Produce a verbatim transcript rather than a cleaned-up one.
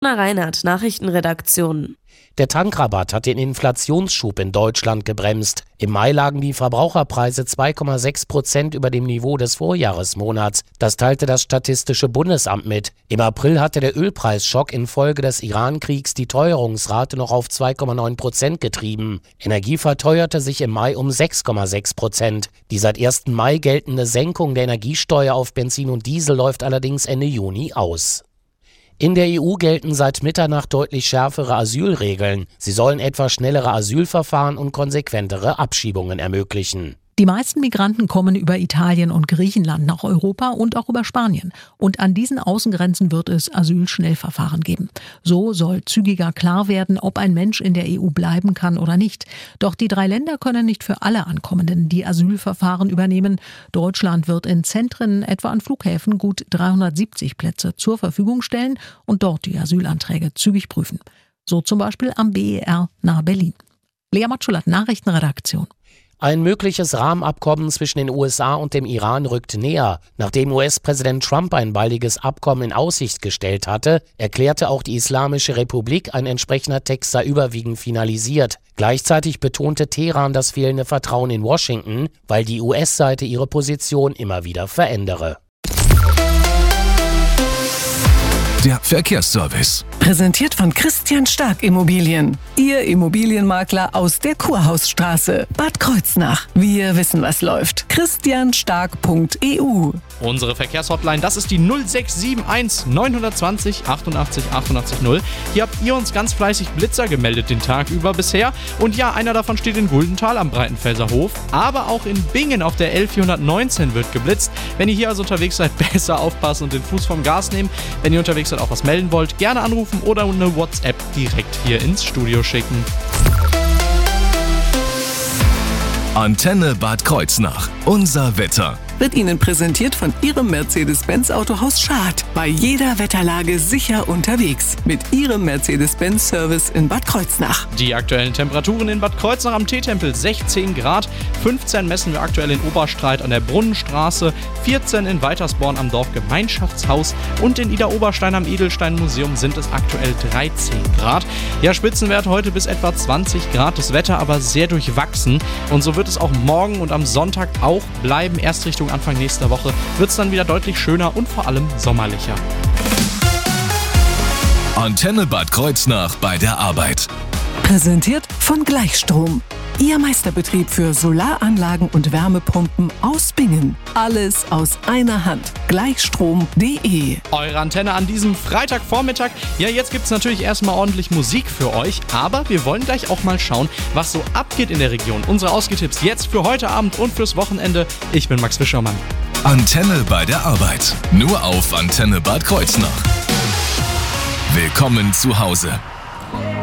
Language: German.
Na Reinhardt, Nachrichtenredaktion. Der Tankrabatt hat den Inflationsschub in Deutschland gebremst. Im Mai lagen die Verbraucherpreise zwei Komma sechs Prozent über dem Niveau des Vorjahresmonats. Das teilte das Statistische Bundesamt mit. Im April hatte der Ölpreisschock infolge des Iran-Kriegs die Teuerungsrate noch auf zwei Komma neun Prozent getrieben. Energie verteuerte sich im Mai um sechs Komma sechs Prozent. Die seit ersten Mai geltende Senkung der Energiesteuer auf Benzin und Diesel läuft allerdings Ende Juni aus. In der E U gelten seit Mitternacht deutlich schärfere Asylregeln. Sie sollen etwa schnellere Asylverfahren und konsequentere Abschiebungen ermöglichen. Die meisten Migranten kommen über Italien und Griechenland nach Europa und auch über Spanien. Und an diesen Außengrenzen wird es Asylschnellverfahren geben. So soll zügiger klar werden, ob ein Mensch in der E U bleiben kann oder nicht. Doch die drei Länder können nicht für alle Ankommenden die Asylverfahren übernehmen. Deutschland wird in Zentren, etwa an Flughäfen, gut dreihundertsiebzig Plätze zur Verfügung stellen und dort die Asylanträge zügig prüfen. So zum Beispiel am B E R nahe Berlin. Lea Matschulat, Nachrichtenredaktion. Ein mögliches Rahmenabkommen zwischen den U S A und dem Iran rückt näher. Nachdem U S-Präsident Trump ein baldiges Abkommen in Aussicht gestellt hatte, erklärte auch die Islamische Republik, ein entsprechender Text sei überwiegend finalisiert. Gleichzeitig betonte Teheran das fehlende Vertrauen in Washington, weil die U S-Seite ihre Position immer wieder verändere. Der Verkehrsservice. Präsentiert von Christian Stark Immobilien. Ihr Immobilienmakler aus der Kurhausstraße. Bad Kreuznach. Wir wissen, was läuft. christian stark punkt e u. Unsere Verkehrshotline, das ist die null sechs sieben eins neun zwei null achtundachtzig achtundachtzig null. Hier habt ihr uns ganz fleißig Blitzer gemeldet den Tag über bisher. Und ja, einer davon steht in Guldenthal am Breitenfelser Hof. Aber auch in Bingen auf der L vierhundertneunzehn wird geblitzt. Wenn ihr hier also unterwegs seid, besser aufpassen und den Fuß vom Gas nehmen. Wenn ihr unterwegs seid, auch was melden wollt, gerne anrufen oder eine WhatsApp direkt hier ins Studio schicken. Antenne Bad Kreuznach. Unser Wetter. Wird Ihnen präsentiert von Ihrem Mercedes-Benz Autohaus Schad. Bei jeder Wetterlage sicher unterwegs. Mit Ihrem Mercedes-Benz Service in Bad Kreuznach. Die aktuellen Temperaturen in Bad Kreuznach am Teetempel sechzehn Grad. fünfzehn messen wir aktuell in Oberstreit an der Brunnenstraße. vierzehn in Weitersborn am Dorfgemeinschaftshaus. Und in Idar-Oberstein am Edelstein-Museum sind es aktuell dreizehn Grad. Ja, Spitzenwert heute bis etwa zwanzig Grad. Das Wetter aber sehr durchwachsen. Und so wird es auch morgen und am Sonntag auch bleiben. Erst Richtung Anfang nächster Woche wird es dann wieder deutlich schöner und vor allem sommerlicher. Antenne Bad Kreuznach bei der Arbeit. Präsentiert von Gleichstrom. Ihr Meisterbetrieb für Solaranlagen und Wärmepumpen aus Bingen. Alles aus einer Hand. Gleichstrom punkt de. Eure Antenne an diesem Freitagvormittag. Ja, jetzt gibt es natürlich erstmal ordentlich Musik für euch, aber wir wollen gleich auch mal schauen, was so abgeht in der Region. Unsere Ausgetipps jetzt für heute Abend und fürs Wochenende. Ich bin Max Fischermann. Antenne bei der Arbeit. Nur auf Antenne Bad Kreuznach. Willkommen zu Hause.